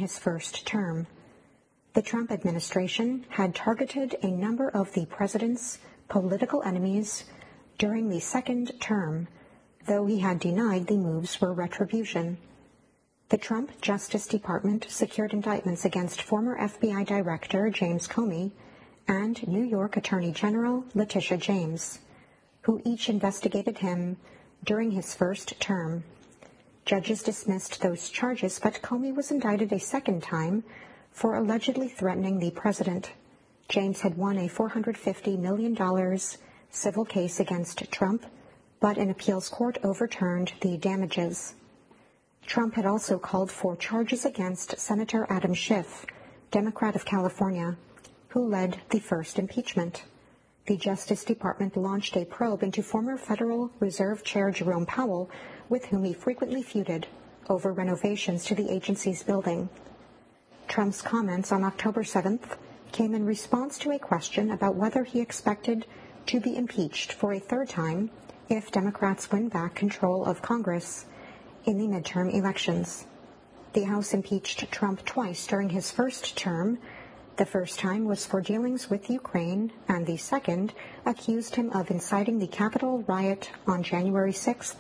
his first term. The Trump administration had targeted a number of the president's political enemies during the second term, though he had denied the moves were retribution. The Trump Justice Department secured indictments against former FBI Director James Comey and New York Attorney General Letitia James, who each investigated him during his first term. Judges dismissed those charges, but Comey was indicted a second time for allegedly threatening the president. James had won a $450 million civil case against Trump, but an appeals court overturned the damages. Trump had also called for charges against Senator Adam Schiff, Democrat of California, who led the first impeachment. The Justice Department launched a probe into former Federal Reserve Chair Jerome Powell, with whom he frequently feuded over renovations to the agency's building. Trump's comments on October 7th came in response to a question about whether he expected to be impeached for a third time if Democrats win back control of Congress in the midterm elections. The House impeached Trump twice during his first term. The first time was for dealings with Ukraine, and the second accused him of inciting the Capitol riot on January 6,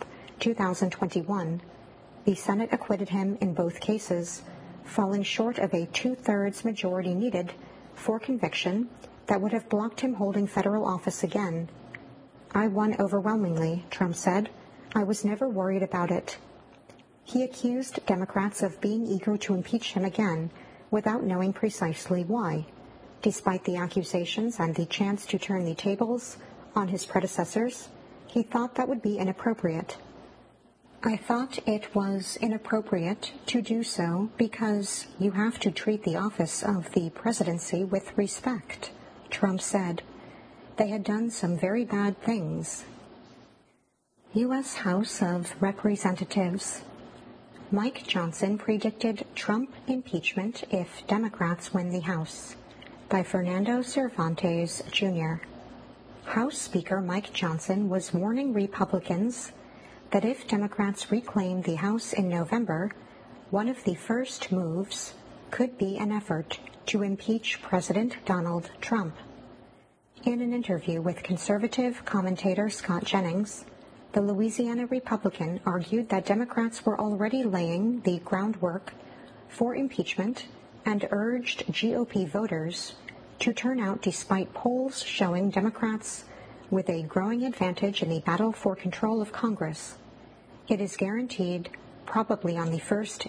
2021. The Senate acquitted him in both cases, falling short of a two-thirds majority needed for conviction that would have blocked him holding federal office again. "I won overwhelmingly," Trump said. "I was never worried about it." He accused Democrats of being eager to impeach him again without knowing precisely why, despite the accusations and the chance to turn the tables on his predecessors. He thought that would be inappropriate. "I thought it was inappropriate to do so because you have to treat the office of the presidency with respect," Trump said. "They had done some very bad things." U.S. House of Representatives. Mike Johnson predicted Trump impeachment if Democrats win the House, by Fernando Cervantes, Jr. House Speaker Mike Johnson was warning Republicans that if Democrats reclaim the House in November, one of the first moves could be an effort to impeach President Donald Trump. In an interview with conservative commentator Scott Jennings, the Louisiana Republican argued that Democrats were already laying the groundwork for impeachment and urged GOP voters to turn out despite polls showing Democrats with a growing advantage in the battle for control of Congress. "It is guaranteed, probably on the first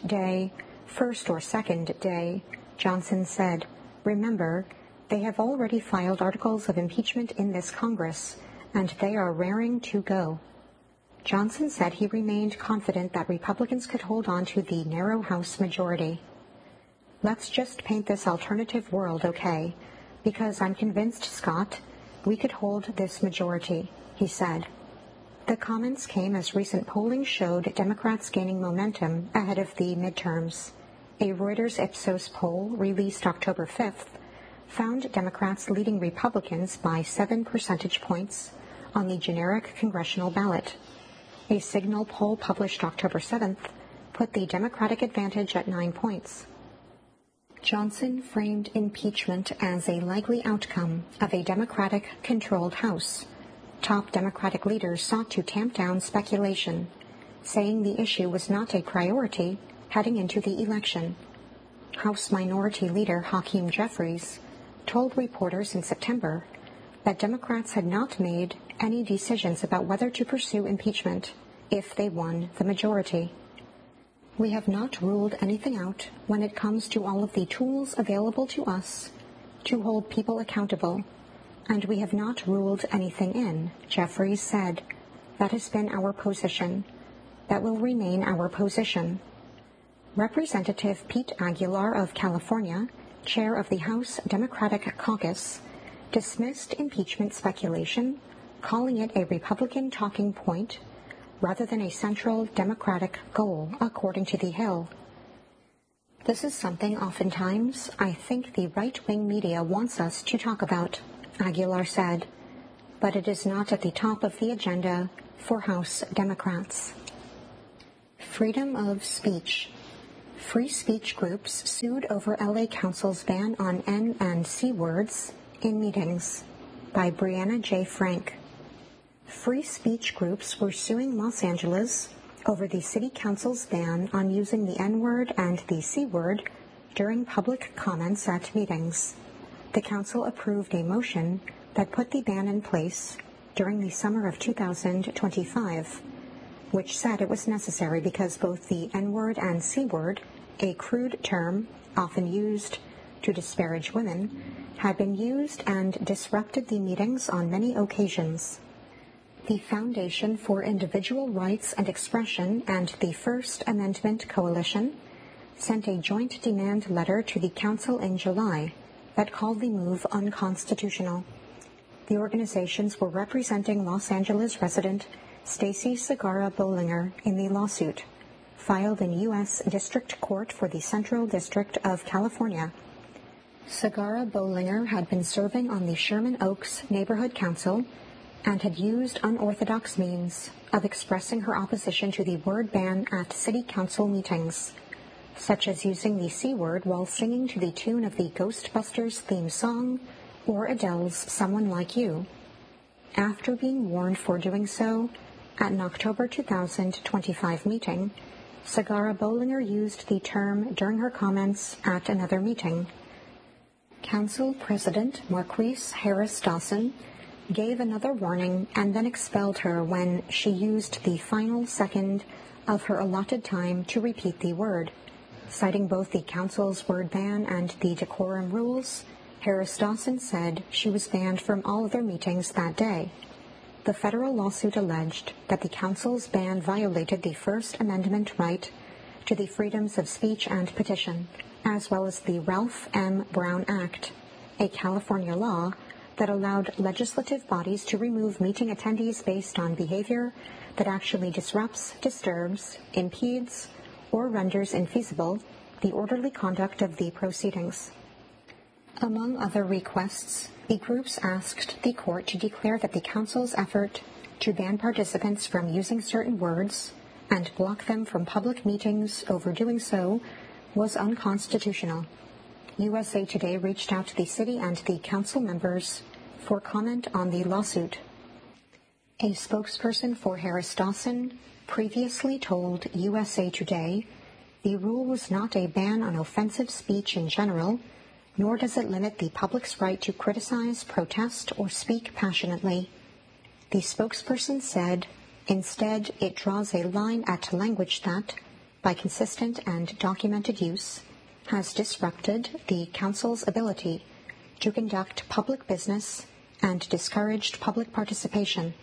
or second day," Johnson said. "Remember, they have already filed articles of impeachment in this Congress, and they are raring to go." Johnson said he remained confident that Republicans could hold on to the narrow House majority. "Let's just paint this alternative world, okay? Because I'm convinced, Scott, we could hold this majority," he said. The comments came as recent polling showed Democrats gaining momentum ahead of the midterms. A Reuters Ipsos poll released October 5th found Democrats leading Republicans by 7 percentage points on the generic congressional ballot. A Signal poll published October 7th put the Democratic advantage at 9 points. Johnson framed impeachment as a likely outcome of a Democratic-controlled House. Top Democratic leaders sought to tamp down speculation, saying the issue was not a priority heading into the election. House Minority Leader Hakeem Jeffries told reporters in September that Democrats had not made any decisions about whether to pursue impeachment if they won the majority. "We have not ruled anything out when it comes to all of the tools available to us to hold people accountable, and we have not ruled anything in," Jeffries said. "That has been our position. That will remain our position." Representative Pete Aguilar of California, chair of the House Democratic Caucus, dismissed impeachment speculation, calling it a Republican talking point rather than a central Democratic goal, according to The Hill. "This is something oftentimes I think the right-wing media wants us to talk about," Aguilar said, "but it is not at the top of the agenda for House Democrats." Freedom of speech. Free speech groups sued over LA Council's ban on N and C words in meetings, by Brianna J. Frank. Free speech groups were suing Los Angeles over the city council's ban on using the N-word and the C-word during public comments at meetings. The council approved a motion that put the ban in place during the summer of 2025, which said it was necessary because both the N-word and C-word, a crude term often used to disparage women, had been used and disrupted the meetings on many occasions. The Foundation for Individual Rights and Expression and the First Amendment Coalition sent a joint demand letter to the council in July that called the move unconstitutional. The organizations were representing Los Angeles resident Stacey Segarra Bollinger in the lawsuit, filed in U.S. District Court for the Central District of California. Segarra Bollinger had been serving on the Sherman Oaks Neighborhood Council and had used unorthodox means of expressing her opposition to the word ban at city council meetings, such as using the C word while singing to the tune of the Ghostbusters theme song or Adele's Someone Like You. After being warned for doing so, at an October 2025 meeting, Segarra Bollinger used the term during her comments at another meeting. Council President Marquise Harris Dawson gave another warning and then expelled her when she used the final second of her allotted time to repeat the word. Citing both the council's word ban and the decorum rules, Harris Dawson said she was banned from all other meetings that day. The federal lawsuit alleged that the council's ban violated the First Amendment right to the freedoms of speech and petition, as well as the Ralph M. Brown Act, a California law that allowed legislative bodies to remove meeting attendees based on behavior that actually disrupts, disturbs, impedes, or renders infeasible the orderly conduct of the proceedings. Among other requests, the groups asked the court to declare that the council's effort to ban participants from using certain words and block them from public meetings over doing so was unconstitutional. USA Today reached out to the city and the council members for comment on the lawsuit. A spokesperson for Harris Dawson previously told USA Today the rule was not a ban on offensive speech in general, nor does it limit the public's right to criticize, protest, or speak passionately. The spokesperson said, instead, it draws a line at language that, by consistent and documented use, has disrupted the council's ability to conduct public business and discouraged public participation.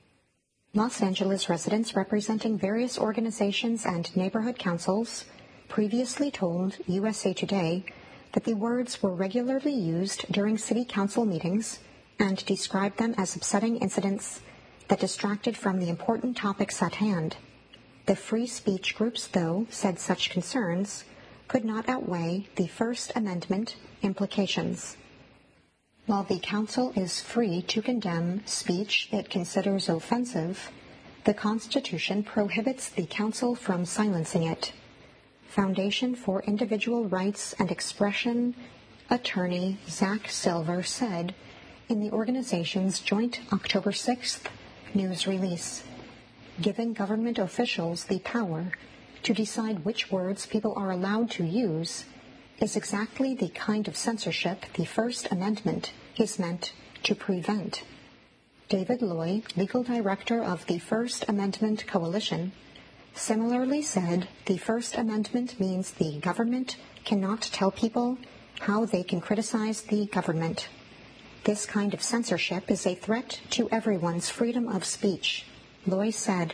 Los Angeles residents representing various organizations and neighborhood councils previously told USA Today that the words were regularly used during city council meetings and described them as upsetting incidents that distracted from the important topics at hand. The free speech groups, though, said such concerns could not outweigh the First Amendment implications. While the council is free to condemn speech it considers offensive, the Constitution prohibits the council from silencing it. Foundation for Individual Rights and Expression attorney Zach Silver said in the organization's joint October 6th news release, giving government officials the power to decide which words people are allowed to use is exactly the kind of censorship the First Amendment is meant to prevent. David Loy, legal director of the First Amendment Coalition, similarly said the First Amendment means the government cannot tell people how they can criticize the government. This kind of censorship is a threat to everyone's freedom of speech, Loy said.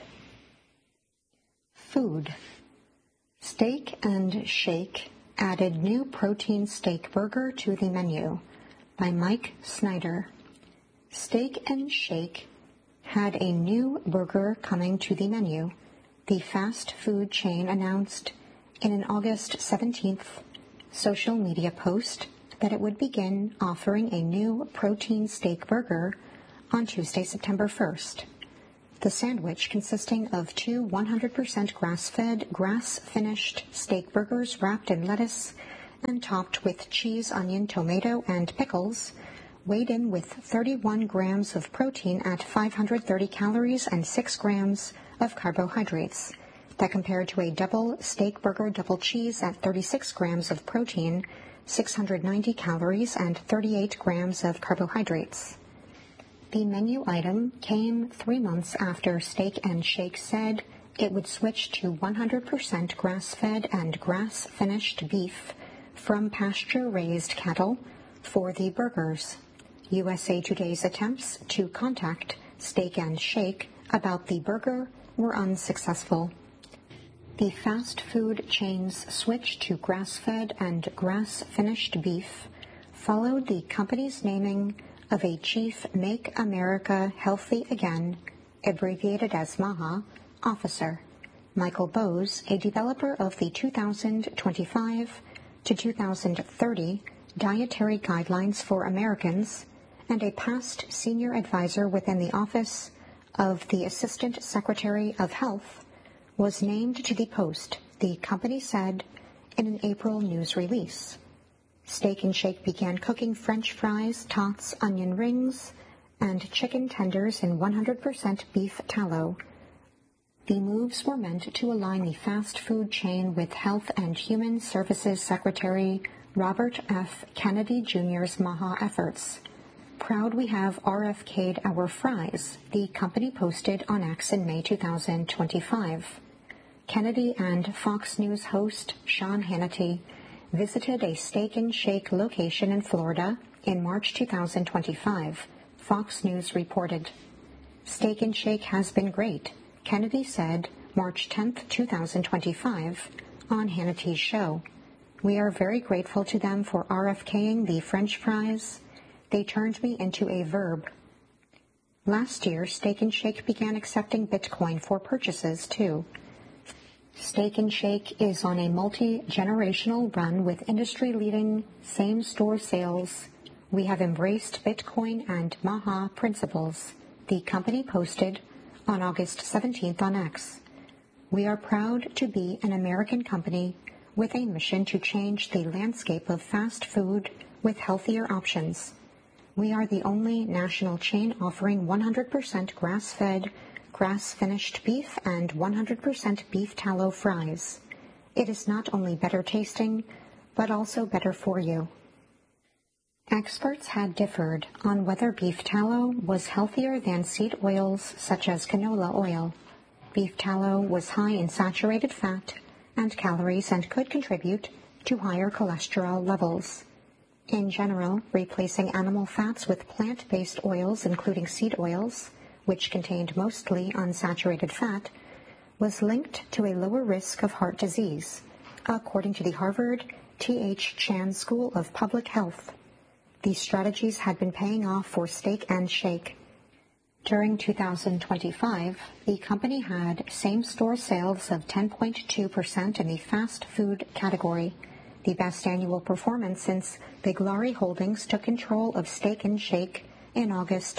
Food. Steak and Shake added new protein steak burger to the menu, by Mike Snyder. Steak and Shake had a new burger coming to the menu, the fast food chain announced in an August 17th social media post that it would begin offering a new protein steak burger on Tuesday, September 1st. The sandwich, consisting of two 100% grass-fed, grass-finished steak burgers wrapped in lettuce and topped with cheese, onion, tomato, and pickles, weighed in with 31 grams of protein at 530 calories and 6 grams of carbohydrates. That compared to a double steak burger double cheese at 36 grams of protein, 690 calories, and 38 grams of carbohydrates. The menu item came 3 months after Steak and Shake said it would switch to 100% grass-fed and grass-finished beef from pasture-raised cattle for the burgers. USA Today's attempts to contact Steak and Shake about the burger were unsuccessful. The fast food chain's switch to grass-fed and grass-finished beef followed the company's naming of a chief Make America Healthy Again, abbreviated as MAHA, officer, Michael Bowes, a developer of the 2025 to 2030 Dietary Guidelines for Americans and a past senior advisor within the Office of the Assistant Secretary of Health, was named to the post, the company said in an April news release. Steak and Shake began cooking French fries, tots, onion rings, and chicken tenders in 100% beef tallow. The moves were meant to align the fast food chain with Health and Human Services Secretary Robert F. Kennedy Jr.'s MAHA efforts. Proud we have RFK'd our fries, the company posted on X in May 2025. Kennedy and Fox News host Sean Hannity visited a Steak and Shake location in Florida in March 2025, Fox News reported. Steak and Shake has been great, Kennedy said March 10, 2025, on Hannity's show. We are very grateful to them for RFKing the French fries. They turned me into a verb. Last year, Steak and Shake began accepting Bitcoin for purchases, too. Steak and Shake is on a multi-generational run with industry-leading same-store sales. We have embraced Bitcoin and MAHA principles, the company posted on August 17th on X. We are proud to be an American company with a mission to change the landscape of fast food with healthier options. We are the only national chain offering 100% grass-fed, grass-finished beef and 100% beef tallow fries. It is not only better tasting, but also better for you. Experts had differed on whether beef tallow was healthier than seed oils such as canola oil. Beef tallow was high in saturated fat and calories and could contribute to higher cholesterol levels. In general, replacing animal fats with plant-based oils, including seed oils, which contained mostly unsaturated fat, was linked to a lower risk of heart disease, according to the Harvard T.H. Chan School of Public Health. These strategies had been paying off for Steak and Shake. During 2025, the company had same-store sales of 10.2% in the fast food category, the best annual performance since Biglari Holdings took control of Steak and Shake in August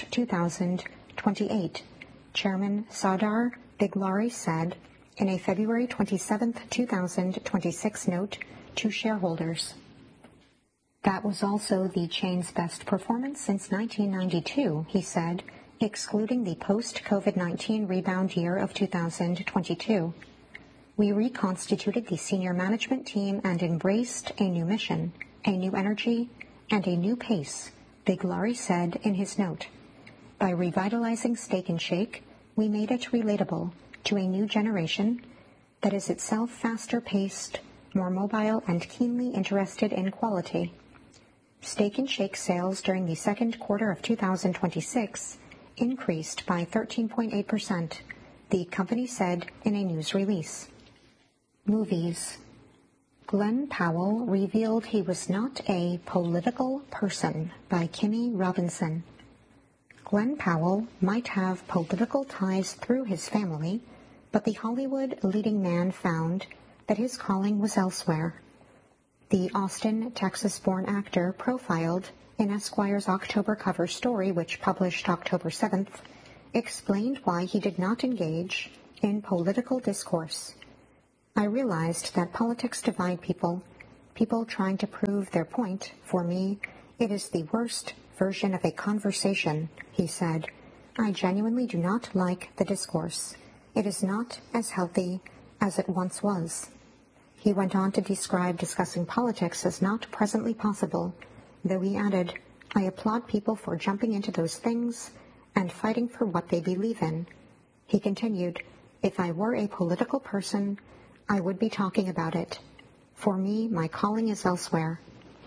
2028. Chairman Sardar Biglari said in a February 27, 2026 note to shareholders. That was also the chain's best performance since 1992, he said, excluding the post-COVID-19 rebound year of 2022. We reconstituted the senior management team and embraced a new mission, a new energy, and a new pace, Biglari said in his note. By revitalizing Steak and Shake, we made it relatable to a new generation that is itself faster-paced, more mobile, and keenly interested in quality. Steak and Shake sales during the second quarter of 2026 increased by 13.8%, the company said in a news release. Movies. Glenn Powell revealed he was not a political person by Kimmy Robinson. Glenn Powell might have political ties through his family, but the Hollywood leading man found that his calling was elsewhere. The Austin, Texas-born actor profiled in Esquire's October cover story, which published October 7th, explained why he did not engage in political discourse. I realized that politics divide people trying to prove their point. For me, it is the worst version of a conversation, he said. I genuinely do not like the discourse. It is not as healthy as it once was. He went on to describe discussing politics as not presently possible, though he added, I applaud people for jumping into those things and fighting for what they believe in. He continued, if I were a political person, I would be talking about it. For me, my calling is elsewhere.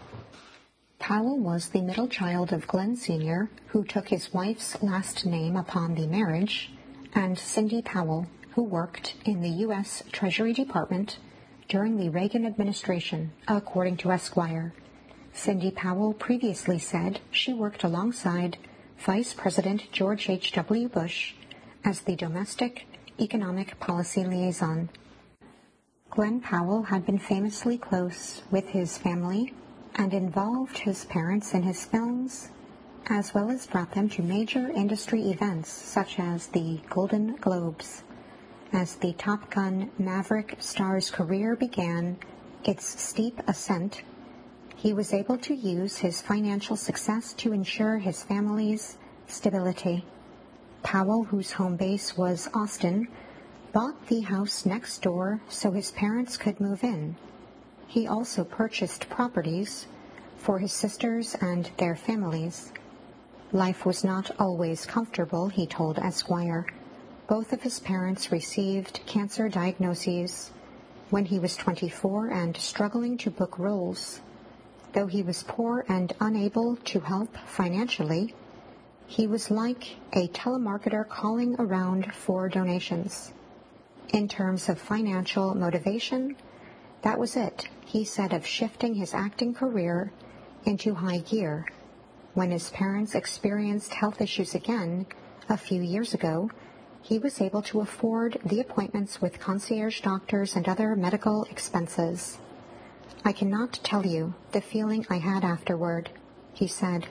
Powell was the middle child of Glenn Sr., who took his wife's last name upon the marriage, and Cindy Powell, who worked in the U.S. Treasury Department during the Reagan administration, according to Esquire. Cindy Powell previously said she worked alongside Vice President George H.W. Bush as the domestic economic policy liaison. Glenn Powell had been famously close with his family and involved his parents in his films, as well as brought them to major industry events such as the Golden Globes. As the Top Gun Maverick star's career began its steep ascent, he was able to use his financial success to ensure his family's stability. Powell, whose home base was Austin, bought the house next door so his parents could move in. He also purchased properties for his sisters and their families. Life was not always comfortable, he told Esquire. Both of his parents received cancer diagnoses when he was 24 and struggling to book roles. Though he was poor and unable to help financially, he was like a telemarketer calling around for donations. In terms of financial motivation, that was it, he said of shifting his acting career into high gear. When his parents experienced health issues again a few years ago, he was able to afford the appointments with concierge doctors and other medical expenses. I cannot tell you the feeling I had afterward, he said.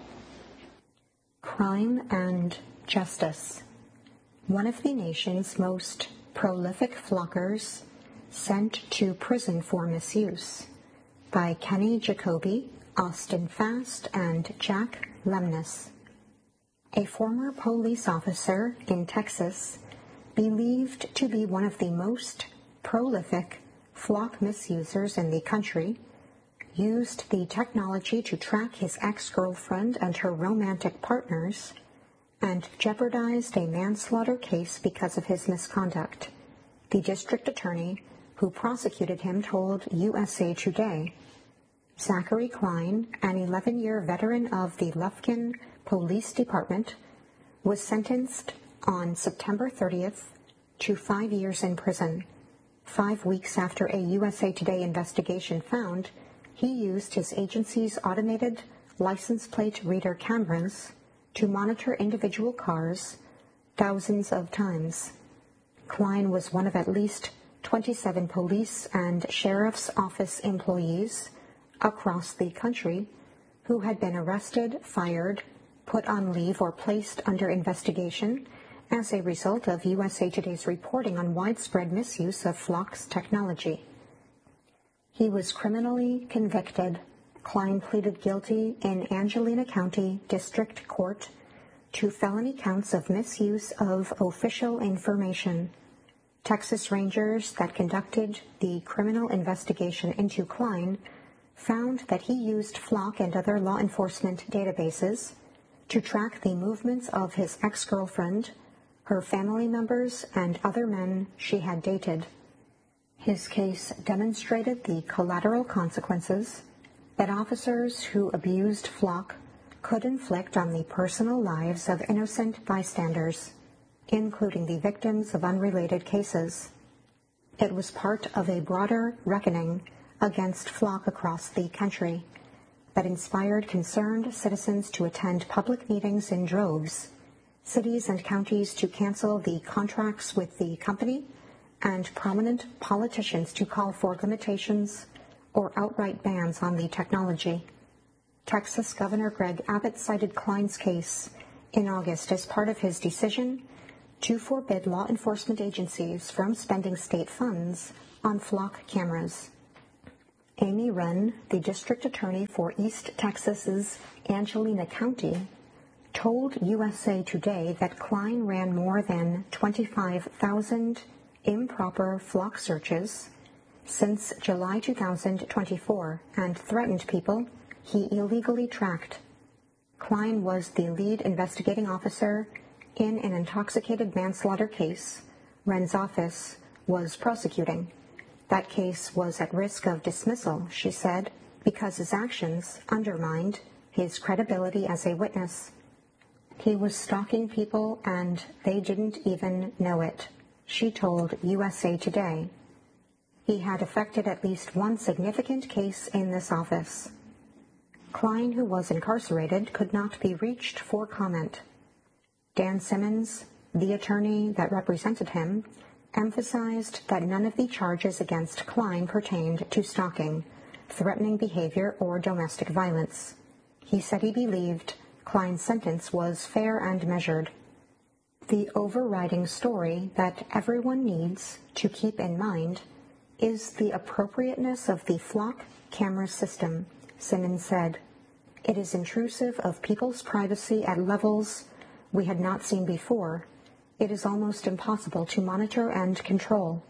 Crime and justice. One of the nation's most prolific flockers sent to prison for misuse, by Kenny Jacoby, Austin Fast, and Jack Lemnis. A former police officer in Texas, believed to be one of the most prolific flock misusers in the country, used the technology to track his ex-girlfriend and her romantic partners, and jeopardized a manslaughter case because of his misconduct. The district attorney who prosecuted him told USA Today. Zachary Klein, an 11-year veteran of the Lufkin Police Department, was sentenced on September 30th to 5 years in prison. 5 weeks after a USA Today investigation found he used his agency's automated license plate reader cameras to monitor individual cars thousands of times. Klein was one of at least 27 police and sheriff's office employees across the country who had been arrested, fired, put on leave, or placed under investigation as a result of USA Today's reporting on widespread misuse of Flock's technology. He was criminally convicted. Klein pleaded guilty in Angelina County District Court to felony counts of misuse of official information. Texas Rangers that conducted the criminal investigation into Klein found that he used Flock and other law enforcement databases to track the movements of his ex-girlfriend, her family members, and other men she had dated. His case demonstrated the collateral consequences that officers who abused Flock could inflict on the personal lives of innocent bystanders, including the victims of unrelated cases. It was part of a broader reckoning against Flock across the country that inspired concerned citizens to attend public meetings in droves, cities and counties to cancel the contracts with the company, and prominent politicians to call for limitations or outright bans on the technology. Texas Governor Greg Abbott cited Klein's case in August as part of his decision to forbid law enforcement agencies from spending state funds on flock cameras. Amy Wren, the district attorney for East Texas's Angelina County, told USA Today that Klein ran more than 25,000 improper flock searches since July 2024 and threatened people he illegally tracked. Klein was the lead investigating officer in an intoxicated manslaughter case Wren's office was prosecuting. That case was at risk of dismissal, she said, because his actions undermined his credibility as a witness. He was stalking people and they didn't even know it, she told USA Today. He had affected at least one significant case in this office. Klein, who was incarcerated, could not be reached for comment. Dan Simmons, the attorney that represented him, emphasized that none of the charges against Klein pertained to stalking, threatening behavior, or domestic violence. He said he believed Klein's sentence was fair and measured. The overriding story that everyone needs to keep in mind is the appropriateness of the flock camera system, Simmons said. It is intrusive of people's privacy at levels we had not seen before. It is almost impossible to monitor and control.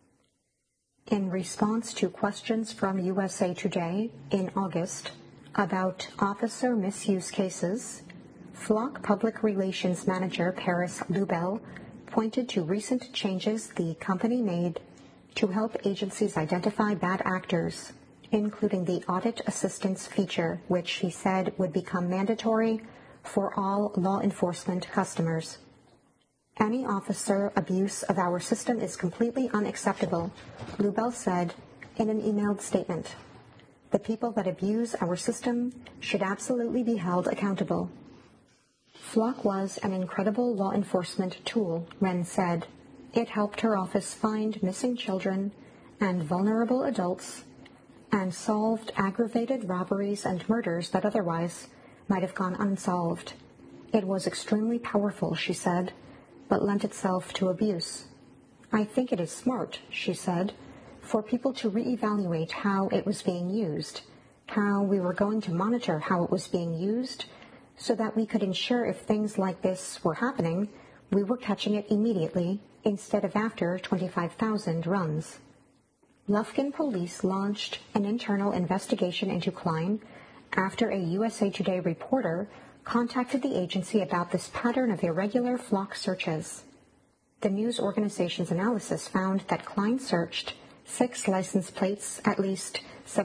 In response to questions from USA Today in August about officer misuse cases, Flock Public Relations Manager Paris Lubell pointed to recent changes the company made to help agencies identify bad actors, including the Audit Assistance feature, which he said would become mandatory for all law enforcement customers. Any officer abuse of our system is completely unacceptable, Lubell said in an emailed statement. The people that abuse our system should absolutely be held accountable. Flock was an incredible law enforcement tool, Wren said. It helped her office find missing children and vulnerable adults and solved aggravated robberies and murders that otherwise might have gone unsolved. It was extremely powerful, she said, but lent itself to abuse. I think it is smart, she said, for people to reevaluate how it was being used, how we were going to monitor how it was being used, so that we could ensure if things like this were happening, we were catching it immediately instead of after 25,000 runs. Lufkin police launched an internal investigation into Klein after a USA Today reporter contacted the agency about this pattern of irregular flock searches. The news organization's analysis found that Klein searched 6 license plates at least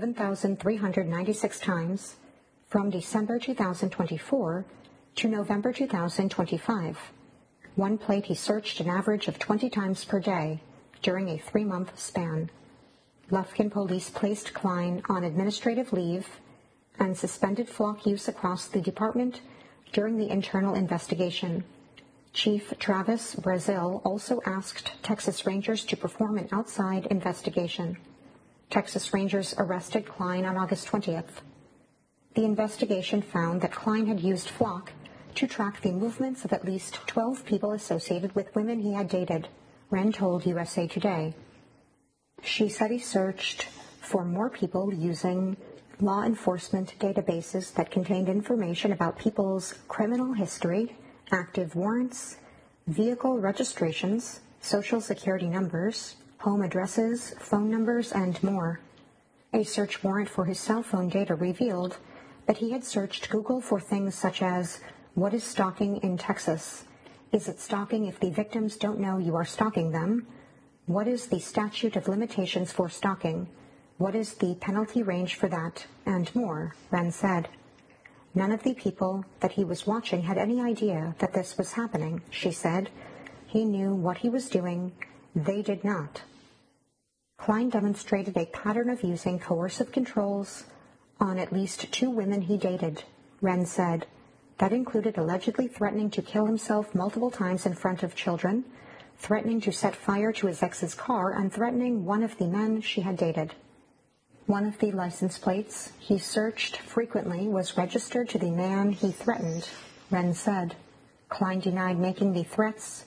7,396 times from December 2024 to November 2025. One plate he searched an average of 20 times per day during a 3-month span. Lufkin police placed Klein on administrative leave and suspended flock use across the department during the internal investigation. Chief Travis Brazil also asked Texas Rangers to perform an outside investigation. Texas Rangers arrested Klein on August 20th. The investigation found that Klein had used Flock to track the movements of at least 12 people associated with women he had dated, Wren told USA Today. She said he searched for more people using law enforcement databases that contained information about people's criminal history, active warrants, vehicle registrations, social security numbers, home addresses, phone numbers, and more. A search warrant for his cell phone data revealed that he had searched Google for things such as, what is stalking in Texas? Is it stalking if the victims don't know you are stalking them? What is the statute of limitations for stalking? What is the penalty range for that? And more, Wren said. None of the people that he was watching had any idea that this was happening, she said. He knew what he was doing. They did not. Klein demonstrated a pattern of using coercive controls on at least 2 women he dated, Wren said. That included allegedly threatening to kill himself multiple times in front of children, threatening to set fire to his ex's car, and threatening one of the men she had dated. One of the license plates he searched frequently was registered to the man he threatened, Wren said. Klein denied making the threats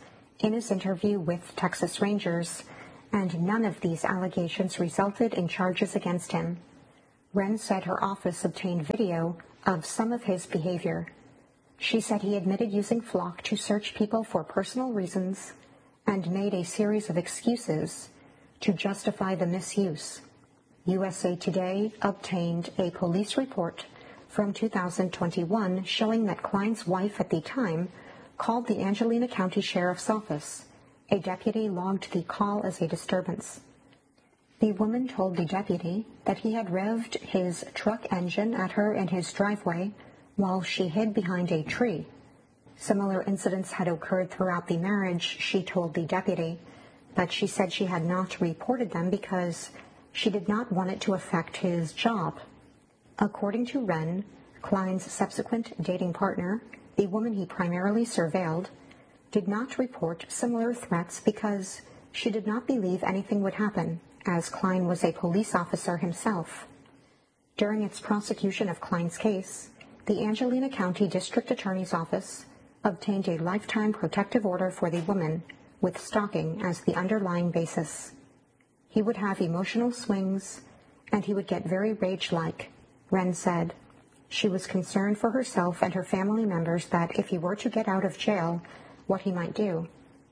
in his interview with Texas Rangers, and none of these allegations resulted in charges against him. Wren said her office obtained video of some of his behavior. She said he admitted using Flock to search people for personal reasons and made a series of excuses to justify the misuse. USA Today obtained a police report from 2021 showing that Klein's wife at the time called the Angelina County Sheriff's Office. A deputy logged the call as a disturbance. The woman told the deputy that he had revved his truck engine at her in his driveway while she hid behind a tree. Similar incidents had occurred throughout the marriage, she told the deputy, but she said she had not reported them because she did not want it to affect his job. According to Wren, Klein's subsequent dating partner, the woman he primarily surveilled, did not report similar threats because she did not believe anything would happen, as Klein was a police officer himself. During its prosecution of Klein's case, the Angelina County District Attorney's Office obtained a lifetime protective order for the woman, with stalking as the underlying basis. He would have emotional swings, and he would get very rage-like, Wren said. She was concerned for herself and her family members that if he were to get out of jail, what he might do.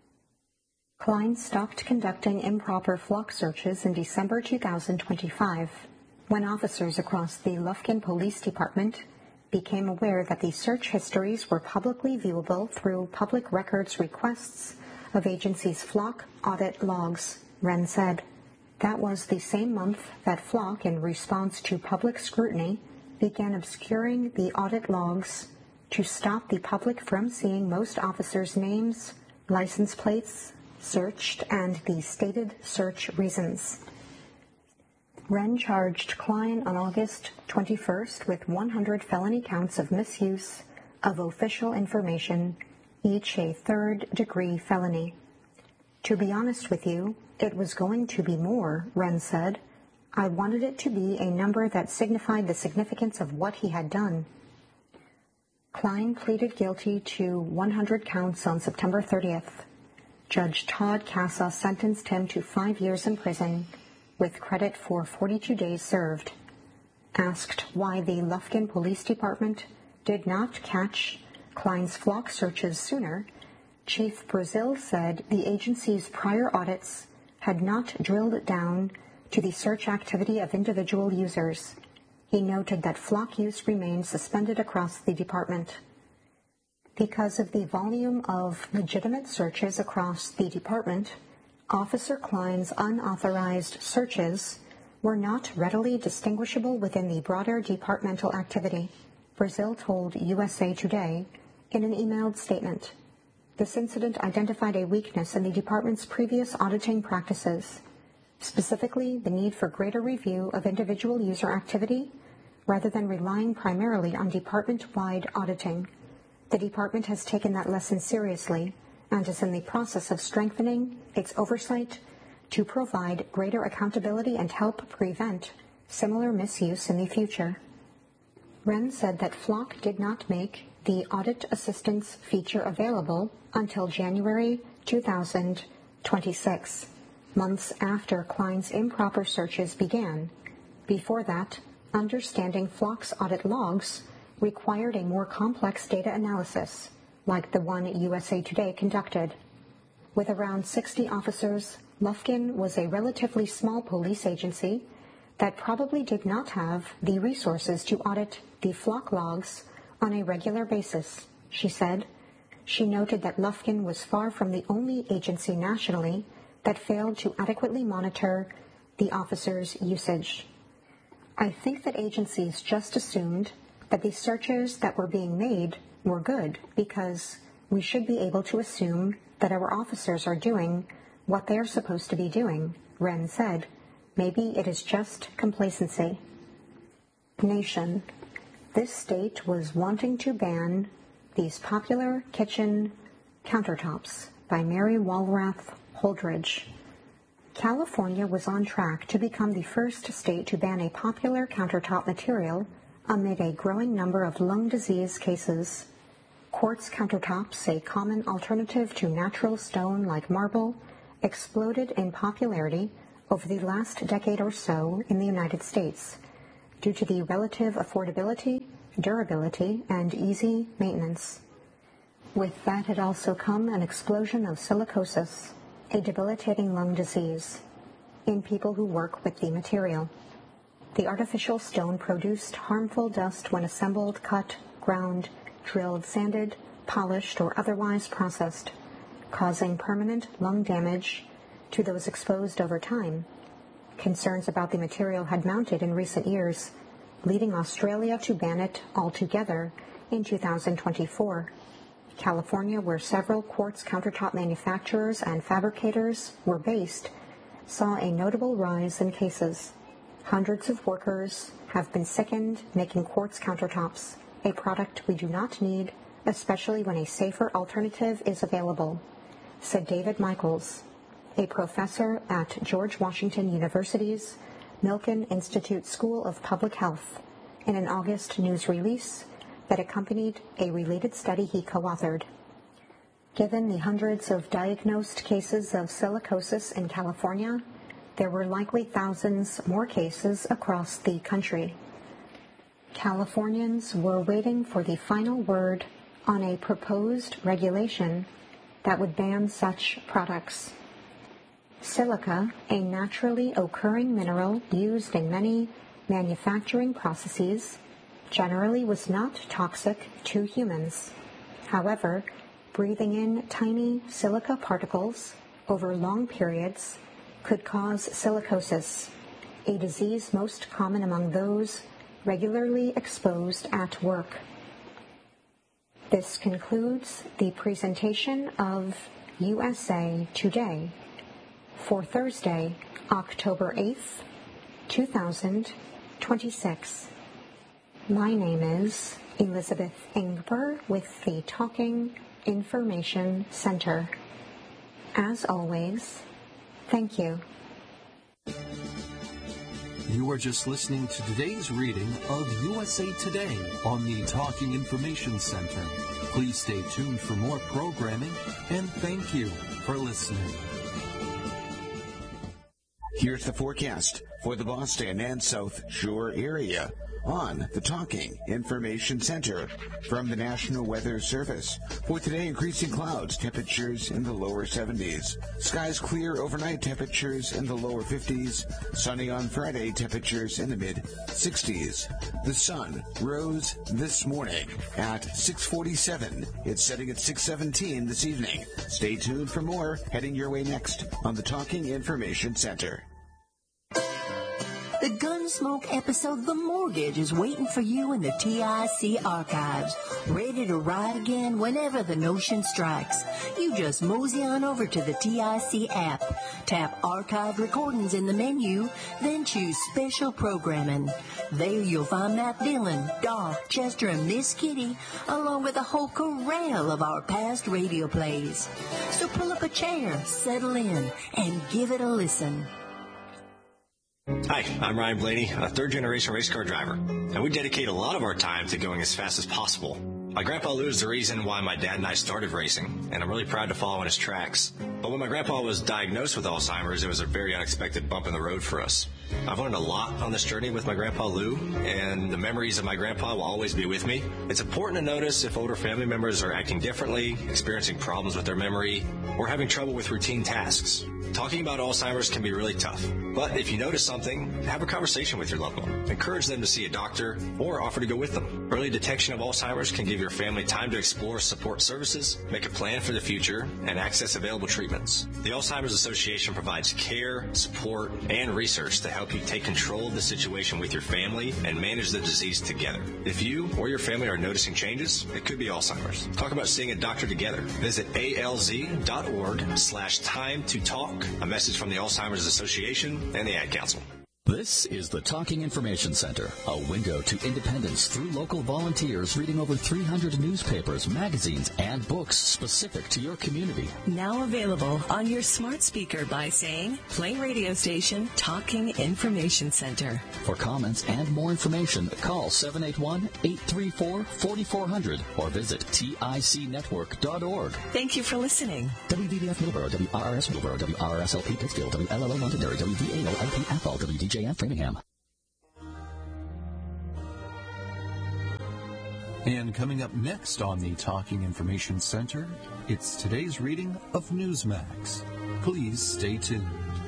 Klein stopped conducting improper Flock searches in December 2025, when officers across the Lufkin Police Department became aware that the search histories were publicly viewable through public records requests of agency's Flock audit logs, Wren said. That was the same month that Flock, in response to public scrutiny, began obscuring the audit logs to stop the public from seeing most officers' names, license plates searched, and the stated search reasons. Wren charged Klein on August 21st with 100 felony counts of misuse of official information, each a third-degree felony. To be honest with you, it was going to be more, Wren said. I wanted it to be a number that signified the significance of what he had done. Klein pleaded guilty to 100 counts on September 30th. Judge Todd Casa sentenced him to 5 years in prison, with credit for 42 days served. Asked why the Lufkin Police Department did not catch Klein's Flock searches sooner, Chief Brazil said the agency's prior audits had not drilled down to the search activity of individual users. He noted that Flock use remained suspended across the department. Because of the volume of legitimate searches across the department, Officer Klein's unauthorized searches were not readily distinguishable within the broader departmental activity, Brazil told USA Today in an emailed statement. This incident identified a weakness in the department's previous auditing practices, specifically the need for greater review of individual user activity rather than relying primarily on department-wide auditing. The department has taken that lesson seriously and is in the process of strengthening its oversight to provide greater accountability and help prevent similar misuse in the future. Wren said that Flock did not make the audit assistance feature available until January 2026, months after Klein's improper searches began. Before that, understanding Flock's audit logs required a more complex data analysis, like the one USA Today conducted. With around 60 officers, Lufkin was a relatively small police agency that probably did not have the resources to audit the Flock logs on a regular basis, she said. She noted that Lufkin was far from the only agency nationally that failed to adequately monitor the officers' usage. I think that agencies just assumed that the searches that were being made were good because we should be able to assume that our officers are doing what they are supposed to be doing, Wren said. Maybe it is just complacency. Nation. This state was wanting to ban these popular kitchen countertops by Mary Walrath Holdridge. California was on track to become the first state to ban a popular countertop material amid a growing number of lung disease cases. Quartz countertops, a common alternative to natural stone like marble, exploded in popularity over the last decade or so in the United States due to the relative affordability, durability, and easy maintenance. With that had also come an explosion of silicosis, a debilitating lung disease, in people who work with the material. The artificial stone produced harmful dust when assembled, cut, ground, drilled, sanded, polished, or otherwise processed, causing permanent lung damage to those exposed over time. Concerns about the material had mounted in recent years, leading Australia to ban it altogether in 2024. California, where several quartz countertop manufacturers and fabricators were based, saw a notable rise in cases. Hundreds of workers have been sickened making quartz countertops, a product we do not need, especially when a safer alternative is available, said David Michaels, a professor at George Washington University's Milken Institute School of Public Health, in an August news release that accompanied a related study he co-authored. Given the hundreds of diagnosed cases of silicosis in California, there were likely thousands more cases across the country. Californians were waiting for the final word on a proposed regulation that would ban such products. Silica, a naturally occurring mineral used in many manufacturing processes, generally was not toxic to humans. However, breathing in tiny silica particles over long periods could cause silicosis, a disease most common among those regularly exposed at work. This concludes the presentation of USA Today for Thursday, October 8th, 2026. My name is Elizabeth Ingber with the Talking Information Center. As always, thank you. You are just listening to today's reading of USA Today on the Talking Information Center. Please stay tuned for more programming, and thank you for listening. Here's the forecast for the Boston and South Shore area on the Talking Information Center from the National Weather Service. For today, increasing clouds, temperatures in the lower 70s. Skies clear overnight, temperatures in the lower 50s. Sunny on Friday, temperatures in the mid-60s. The sun rose this morning at 6:47. It's setting at 6:17 this evening. Stay tuned for more heading your way next on the Talking Information Center. The Gunsmoke episode The Mortgage is waiting for you in the TIC archives, ready to ride again whenever the notion strikes. You just mosey on over to the TIC app, tap Archive Recordings in the menu, then choose Special Programming. There you'll find Matt Dillon, Doc, Chester, and Miss Kitty, along with a whole corral of our past radio plays. So pull up a chair, settle in, and give it a listen. Hi, I'm Ryan Blaney, a third-generation race car driver, and we dedicate a lot of our time to going as fast as possible. My Grandpa Lou is the reason why my dad and I started racing, and I'm really proud to follow in his tracks. But when my grandpa was diagnosed with Alzheimer's, it was a very unexpected bump in the road for us. I've learned a lot on this journey with my Grandpa Lou, and the memories of my grandpa will always be with me. It's important to notice if older family members are acting differently, experiencing problems with their memory, or having trouble with routine tasks. Talking about Alzheimer's can be really tough, but if you notice something, have a conversation with your loved one. Encourage them to see a doctor or offer to go with them. Early detection of Alzheimer's can give your family time to explore support services, make a plan for the future, and access available treatments. The Alzheimer's Association provides care, support, and research to help you take control of the situation with your family and manage the disease together. If you or your family are noticing changes, it could be Alzheimer's. Talk about seeing a doctor together. Visit alz.org/time to talk. A message from the Alzheimer's Association and the Ad Council. This is the Talking Information Center, a window to independence through local volunteers reading over 300 newspapers, magazines, and books specific to your community. Now available on your smart speaker by saying, play radio station Talking Information Center. For comments and more information, call 781-834-4400 or visit ticnetwork.org. Thank you for listening. WVVF Middleborough, WRRS Middleborough, WRSLP Pittsfield, WLLO Londonderry, WVAO LP Athol, WDJF Framingham. And coming up next on the Talking Information Center, it's today's reading of Newsmax. Please stay tuned.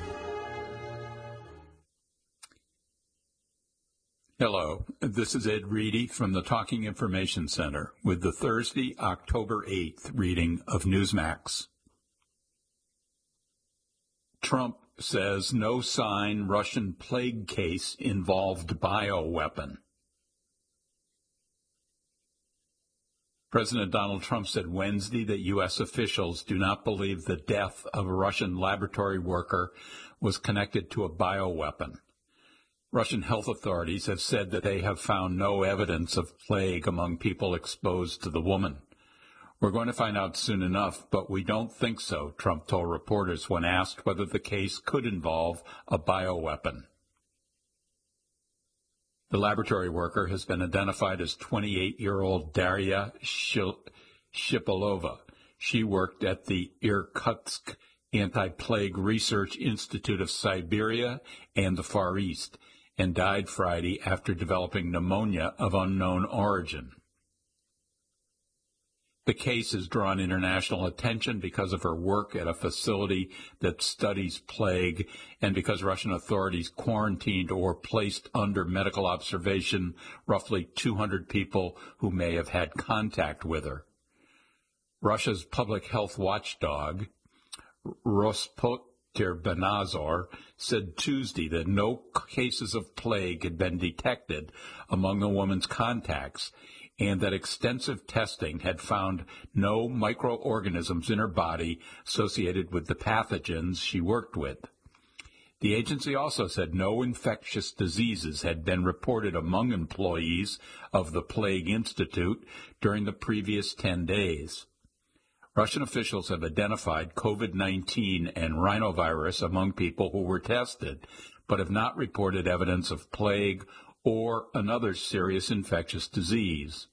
Hello, this is Ed Reedy from the Talking Information Center with the Thursday, October 8th reading of Newsmax. Trump says no sign Russian plague case involved bioweapon. President Donald Trump said Wednesday that U.S. officials do not believe the death of a Russian laboratory worker was connected to a bioweapon. Russian health authorities have said that they have found no evidence of plague among people exposed to the woman. We're going to find out soon enough, but we don't think so, Trump told reporters when asked whether the case could involve a bioweapon. The laboratory worker has been identified as 28-year-old Daria Shipilova. She worked at the Irkutsk Anti-Plague Research Institute of Siberia and the Far East and died Friday after developing pneumonia of unknown origin. The case has drawn international attention because of her work at a facility that studies plague and because Russian authorities quarantined or placed under medical observation roughly 200 people who may have had contact with her. Russia's public health watchdog, Rospoterbanadzor, said Tuesday that no cases of plague had been detected among the woman's contacts and that extensive testing had found no microorganisms in her body associated with the pathogens she worked with. The agency also said no infectious diseases had been reported among employees of the Plague Institute during the previous 10 days. Russian officials have identified COVID-19 and rhinovirus among people who were tested, but have not reported evidence of plague or another serious infectious disease.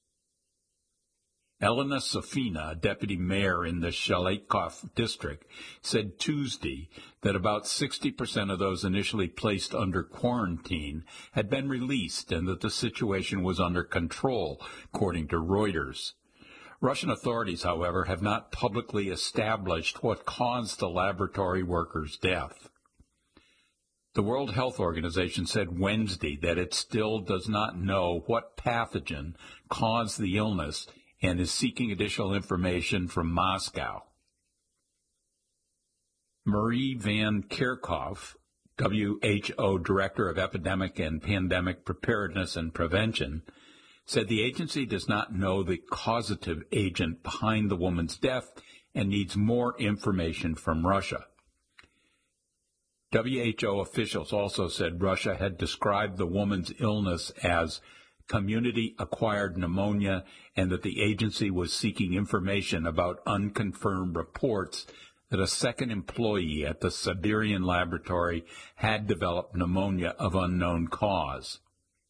Elena Safina, deputy mayor in the Shalaykov district, said Tuesday that about 60% of those initially placed under quarantine had been released and that the situation was under control, according to Reuters. Russian authorities, however, have not publicly established what caused the laboratory worker's death. The World Health Organization said Wednesday that it still does not know what pathogen caused the illness and is seeking additional information from Moscow. Marie Van Kerkhove, WHO Director of Epidemic and Pandemic Preparedness and Prevention, said the agency does not know the causative agent behind the woman's death and needs more information from Russia. WHO officials also said Russia had described the woman's illness as community-acquired pneumonia and that the agency was seeking information about unconfirmed reports that a second employee at the Siberian laboratory had developed pneumonia of unknown cause.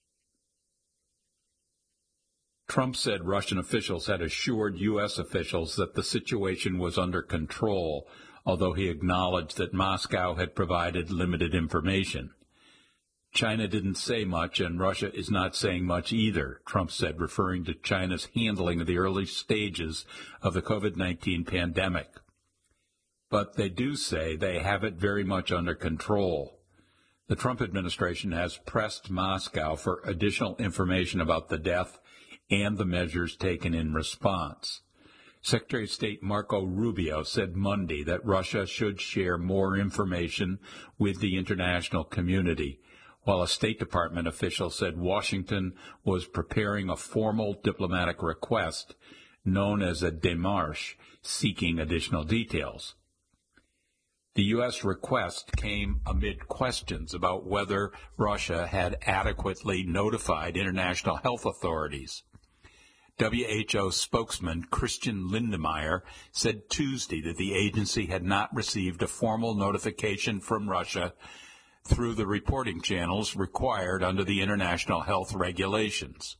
Trump said Russian officials had assured U.S. officials that the situation was under control, although he acknowledged that Moscow had provided limited information. China didn't say much, and Russia is not saying much either, Trump said, referring to China's handling of the early stages of the COVID-19 pandemic. But they do say they have it very much under control. The Trump administration has pressed Moscow for additional information about the death and the measures taken in response. Secretary of State Marco Rubio said Monday that Russia should share more information with the international community, while a State Department official said Washington was preparing a formal diplomatic request known as a démarche seeking additional details. The U.S. request came amid questions about whether Russia had adequately notified international health authorities. WHO spokesman Christian Lindmeier said Tuesday that the agency had not received a formal notification from Russia through the reporting channels required under the international health regulations.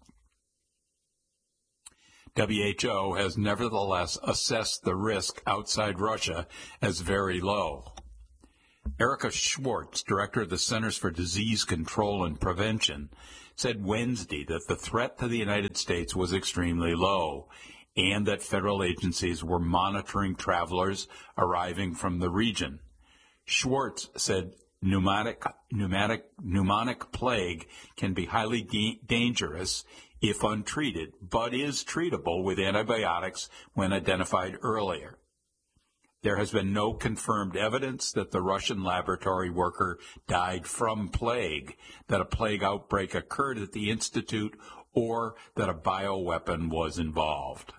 WHO has nevertheless assessed the risk outside Russia as very low. Erica Schwartz, director of the Centers for Disease Control and Prevention, said Wednesday that the threat to the United States was extremely low and that federal agencies were monitoring travelers arriving from the region. Schwartz said pneumonic plague can be highly dangerous if untreated, but is treatable with antibiotics when identified earlier. There has been no confirmed evidence that the Russian laboratory worker died from plague, that a plague outbreak occurred at the institute, or that a bioweapon was involved.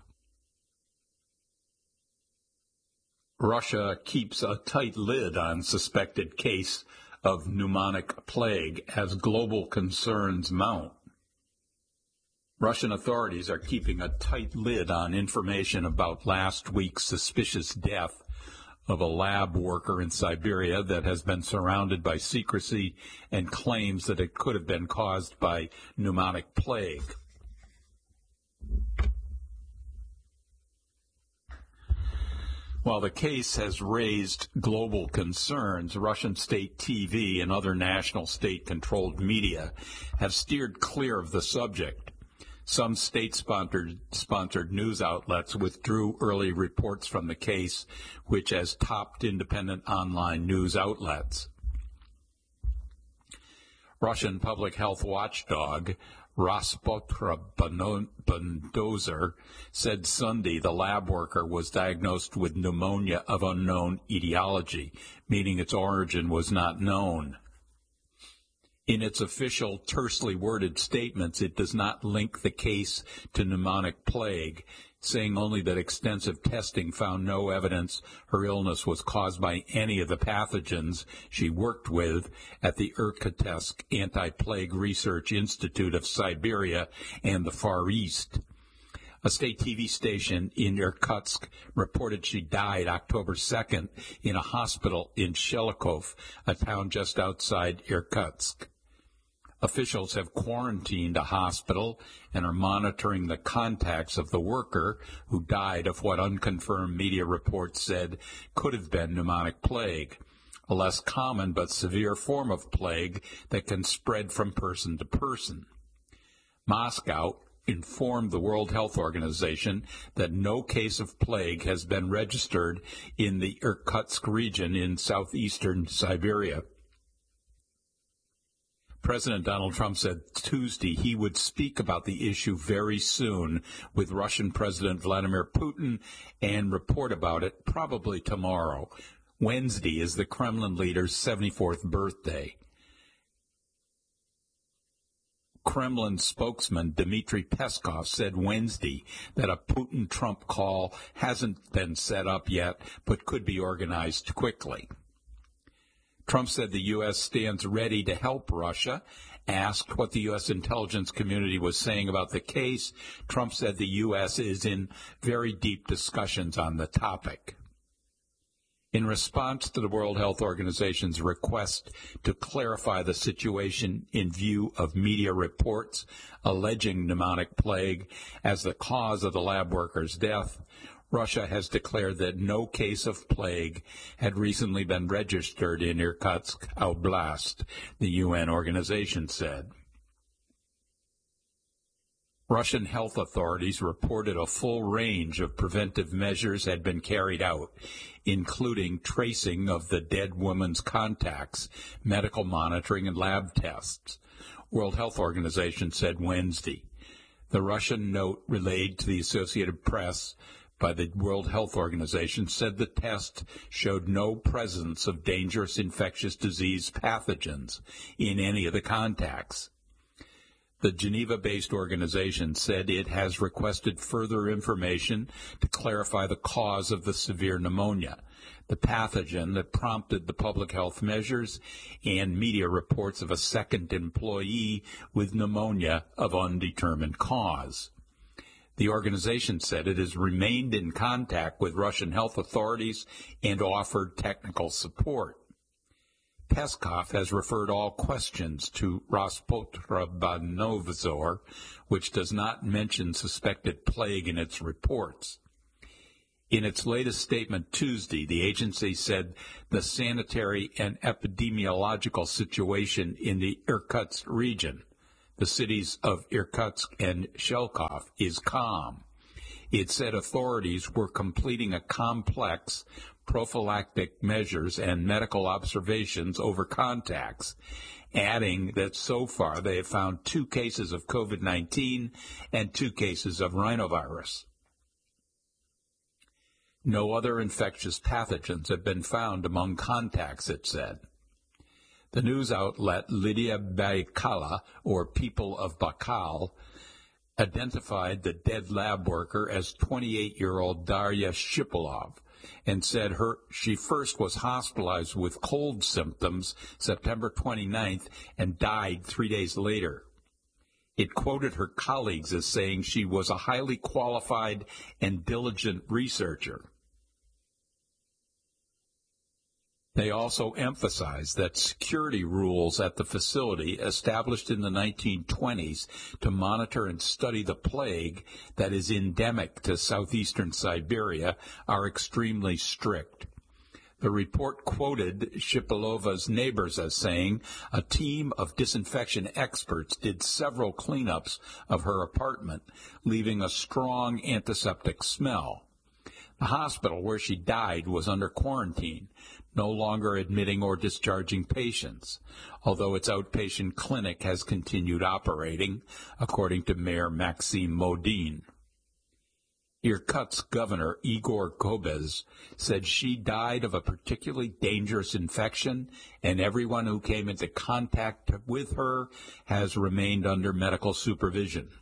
Russia keeps a tight lid on suspected case of pneumonic plague as global concerns mount. Russian authorities are keeping a tight lid on information about last week's suspicious death of a lab worker in Siberia that has been surrounded by secrecy and claims that it could have been caused by pneumonic plague. While the case has raised global concerns, Russian state TV and other national state-controlled media have steered clear of the subject. Some state-sponsored news outlets withdrew early reports from the case, which has topped independent online news outlets. Russian public health watchdog Rospotrobnadzor said Sunday the lab worker was diagnosed with pneumonia of unknown etiology, meaning its origin was not known. In its official, tersely worded statements, it does not link the case to pneumonic plague, saying only that extensive testing found no evidence her illness was caused by any of the pathogens she worked with at the Irkutsk Anti-Plague Research Institute of Siberia and the Far East. A state TV station in Irkutsk reported she died October 2nd in a hospital in Shelikov, a town just outside Irkutsk. Officials have quarantined a hospital and are monitoring the contacts of the worker who died of what unconfirmed media reports said could have been pneumonic plague, a less common but severe form of plague that can spread from person to person. Moscow informed the World Health Organization that no case of plague has been registered in the Irkutsk region in southeastern Siberia. President Donald Trump said Tuesday he would speak about the issue very soon with Russian President Vladimir Putin and report about it probably tomorrow. Wednesday is the Kremlin leader's 74th birthday. Kremlin spokesman Dmitry Peskov said Wednesday that a Putin-Trump call hasn't been set up yet but could be organized quickly. Trump said the U.S. stands ready to help Russia. Asked what the U.S. intelligence community was saying about the case, Trump said the U.S. is in very deep discussions on the topic. In response to the World Health Organization's request to clarify the situation in view of media reports alleging pneumonic plague as the cause of the lab worker's death, Russia has declared that no case of plague had recently been registered in Irkutsk Oblast, the UN organization said. Russian health authorities reported a full range of preventive measures had been carried out, including tracing of the dead woman's contacts, medical monitoring, and lab tests. World Health Organization said Wednesday. The Russian note relayed to the Associated Press by the World Health Organization said the test showed no presence of dangerous infectious disease pathogens in any of the contacts. The Geneva-based organization said it has requested further information to clarify the cause of the severe pneumonia, the pathogen that prompted the public health measures, and media reports of a second employee with pneumonia of undetermined cause. The organization said it has remained in contact with Russian health authorities and offered technical support. Peskov has referred all questions to Rospotrobnadzor, which does not mention suspected plague in its reports. In its latest statement Tuesday, the agency said the sanitary and epidemiological situation in the Irkutsk region, the cities of Irkutsk and Shelkov, is calm. It said authorities were completing a complex prophylactic measures and medical observations over contacts, adding that so far they have found 2 cases of COVID-19 and 2 cases of rhinovirus. No other infectious pathogens have been found among contacts, it said. The news outlet Lydia Baikala, or People of Baikal, identified the dead lab worker as 28-year-old Darya Shipilov and said she first was hospitalized with cold symptoms September 29th and died 3 days later. It quoted her colleagues as saying she was a highly qualified and diligent researcher. They also emphasized that security rules at the facility, established in the 1920s to monitor and study the plague that is endemic to southeastern Siberia, are extremely strict. The report quoted Shipilova's neighbors as saying a team of disinfection experts did several cleanups of her apartment, leaving a strong antiseptic smell. The hospital where she died was under quarantine, no longer admitting or discharging patients, although its outpatient clinic has continued operating, according to Mayor Maxim Modin. Irkutsk Governor Igor Kobez said she died of a particularly dangerous infection, and everyone who came into contact with her has remained under medical supervision.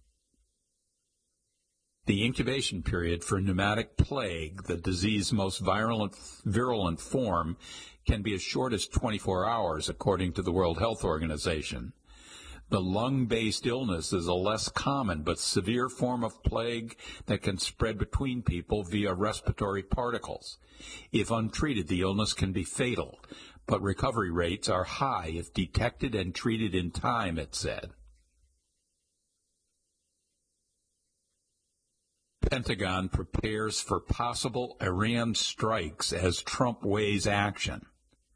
The incubation period for pneumatic plague, the disease's most virulent form, can be as short as 24 hours, according to the World Health Organization. The lung-based illness is a less common but severe form of plague that can spread between people via respiratory particles. If untreated, the illness can be fatal, but recovery rates are high if detected and treated in time, it said. Pentagon prepares for possible Iran strikes as Trump weighs action.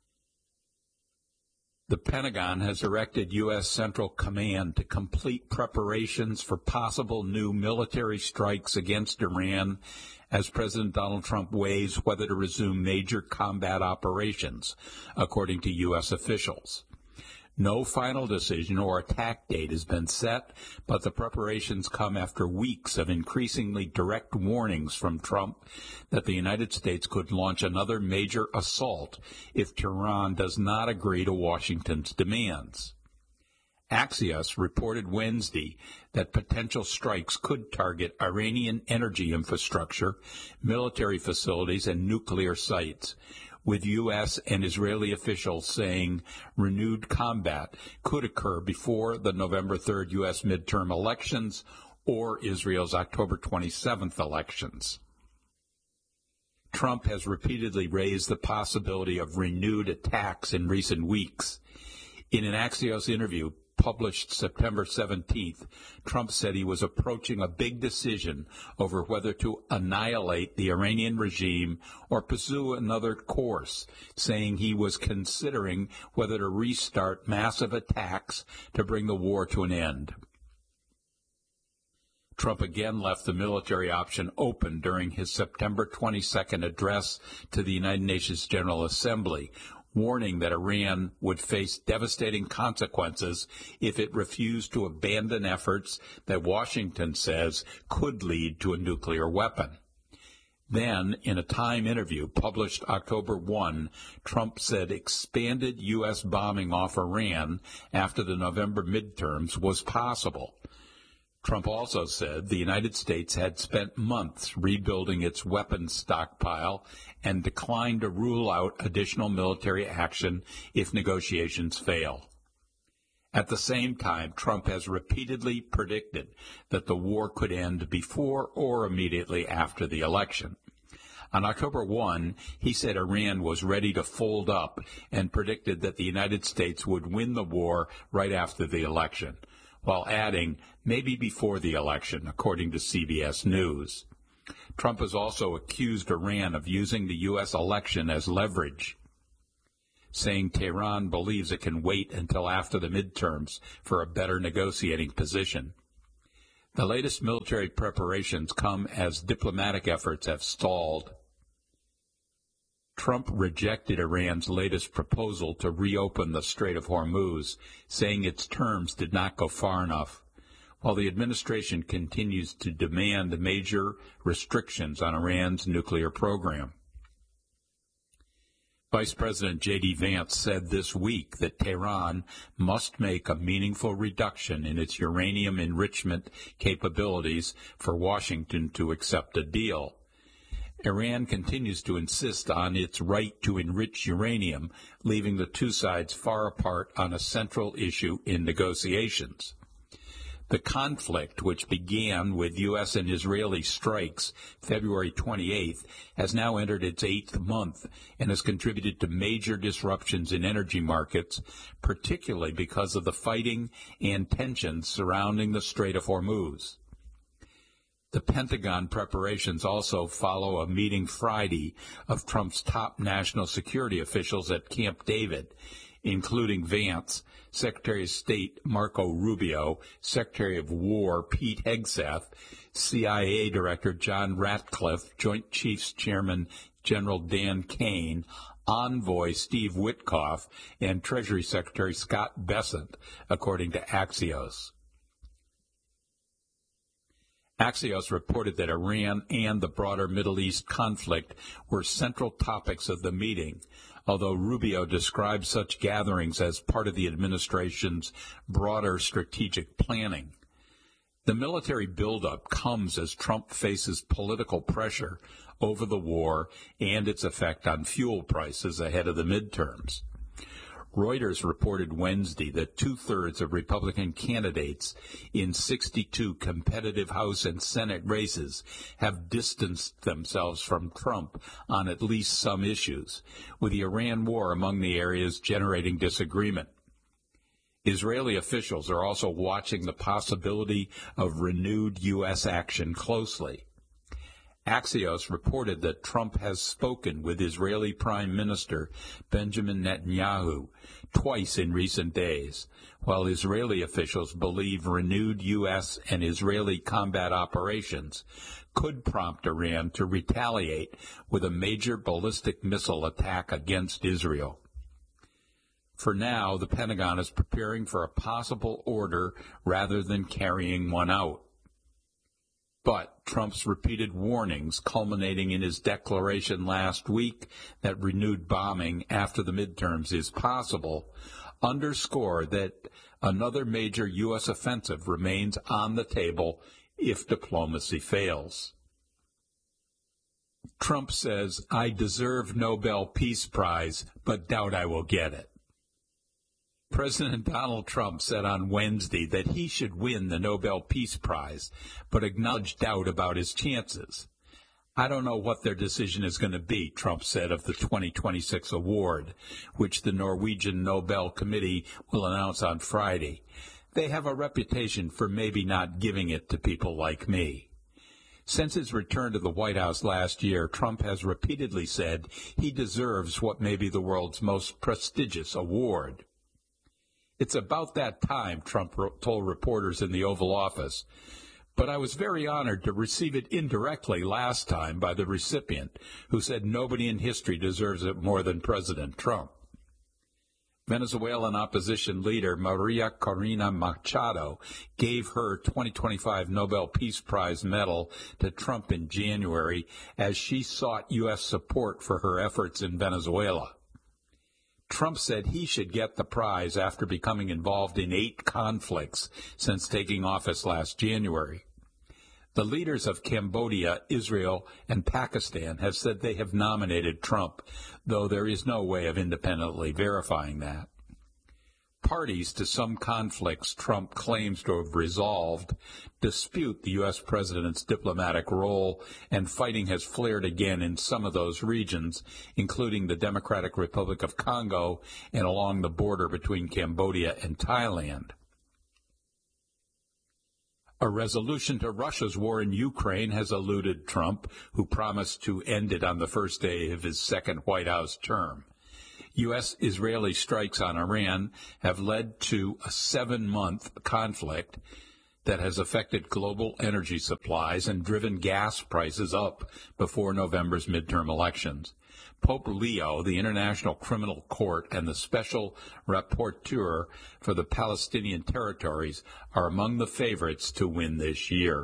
The Pentagon has directed U.S. Central Command to complete preparations for possible new military strikes against Iran as President Donald Trump weighs whether to resume major combat operations, according to U.S. officials. No final decision or attack date has been set, but the preparations come after weeks of increasingly direct warnings from Trump that the United States could launch another major assault if Tehran does not agree to Washington's demands. Axios reported Wednesday that potential strikes could target Iranian energy infrastructure, military facilities, and nuclear sites, with U.S. and Israeli officials saying renewed combat could occur before the November 3rd U.S. midterm elections or Israel's October 27th elections. Trump has repeatedly raised the possibility of renewed attacks in recent weeks. In an Axios interview published September 17th, Trump said he was approaching a big decision over whether to annihilate the Iranian regime or pursue another course, saying he was considering whether to restart massive attacks to bring the war to an end. Trump again left the military option open during his September 22nd address to the United Nations General Assembly, warning that Iran would face devastating consequences if it refused to abandon efforts that Washington says could lead to a nuclear weapon. Then, in a Time interview published October 1, Trump said expanded U.S. bombing off Iran after the November midterms was possible. Trump also said the United States had spent months rebuilding its weapons stockpile and declined to rule out additional military action if negotiations fail. At the same time, Trump has repeatedly predicted that the war could end before or immediately after the election. On October 1, he said Iran was ready to fold up and predicted that the United States would win the war right after the election, while adding, maybe before the election, according to CBS News. Trump has also accused Iran of using the U.S. election as leverage, saying Tehran believes it can wait until after the midterms for a better negotiating position. The latest military preparations come as diplomatic efforts have stalled. Trump rejected Iran's latest proposal to reopen the Strait of Hormuz, saying its terms did not go far enough, while the administration continues to demand major restrictions on Iran's nuclear program. Vice President J.D. Vance said this week that Tehran must make a meaningful reduction in its uranium enrichment capabilities for Washington to accept a deal. Iran continues to insist on its right to enrich uranium, leaving the two sides far apart on a central issue in negotiations. The conflict, which began with U.S. and Israeli strikes February 28th, has now entered its 8th month and has contributed to major disruptions in energy markets, particularly because of the fighting and tensions surrounding the Strait of Hormuz. The Pentagon preparations also follow a meeting Friday of Trump's top national security officials at Camp David, including Vance, Secretary of State Marco Rubio, Secretary of War Pete Hegseth, CIA Director John Ratcliffe, Joint Chiefs Chairman General Dan Kane, Envoy Steve Witkoff, and Treasury Secretary Scott Bessent, according to Axios. Axios reported that Iran and the broader Middle East conflict were central topics of the meeting, although Rubio described such gatherings as part of the administration's broader strategic planning. The military buildup comes as Trump faces political pressure over the war and its effect on fuel prices ahead of the midterms. Reuters reported Wednesday that two-thirds of Republican candidates in 62 competitive House and Senate races have distanced themselves from Trump on at least some issues, with the Iran war among the areas generating disagreement. Israeli officials are also watching the possibility of renewed U.S. action closely. Axios reported that Trump has spoken with Israeli Prime Minister Benjamin Netanyahu twice in recent days, while Israeli officials believe renewed U.S. and Israeli combat operations could prompt Iran to retaliate with a major ballistic missile attack against Israel. For now, the Pentagon is preparing for a possible order rather than carrying one out. But Trump's repeated warnings, culminating in his declaration last week that renewed bombing after the midterms is possible, underscore that another major U.S. offensive remains on the table if diplomacy fails. Trump says, "I deserve Nobel Peace Prize, but doubt I will get it." President Donald Trump said on Wednesday that he should win the Nobel Peace Prize, but acknowledged doubt about his chances. "I don't know what their decision is going to be," Trump said of the 2026 award, which the Norwegian Nobel Committee will announce on Friday. "They have a reputation for maybe not giving it to people like me." Since his return to the White House last year, Trump has repeatedly said he deserves what may be the world's most prestigious award. "It's about that time," Trump told reporters in the Oval Office, "but I was very honored to receive it indirectly last time by the recipient, who said nobody in history deserves it more than President Trump." Venezuelan opposition leader Maria Corina Machado gave her 2025 Nobel Peace Prize medal to Trump in January as she sought U.S. support for her efforts in Venezuela. Trump said he should get the prize after becoming involved in 8 conflicts since taking office last January. The leaders of Cambodia, Israel, and Pakistan have said they have nominated Trump, though there is no way of independently verifying that. Parties to some conflicts Trump claims to have resolved dispute the U.S. president's diplomatic role, and fighting has flared again in some of those regions, including the Democratic Republic of Congo and along the border between Cambodia and Thailand. A resolution to Russia's war in Ukraine has eluded Trump, who promised to end it on the first day of his second White House term. U.S.-Israeli strikes on Iran have led to a 7-month conflict that has affected global energy supplies and driven gas prices up before November's midterm elections. Pope Leo, the International Criminal Court, and the Special Rapporteur for the Palestinian Territories are among the favorites to win this year.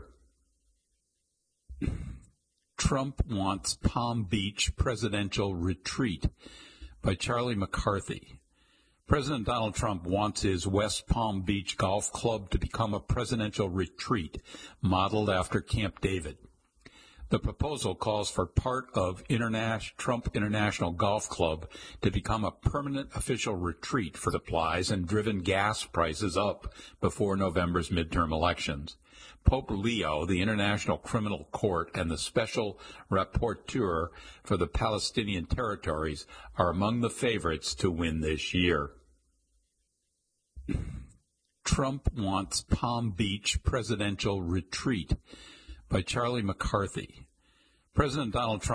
Trump wants Palm Beach presidential retreat by Charlie McCarthy. President Donald Trump wants his West Palm Beach Golf Club to become a presidential retreat modeled after Camp David. The proposal calls for part of Trump International Golf Club to become a permanent official retreat for supplies and driven gas prices up before November's midterm elections. Pope Leo, the International Criminal Court, and the Special Rapporteur for the Palestinian Territories are among the favorites to win this year. Trump wants Palm Beach presidential retreat by Charlie McCarthy. President Donald Trump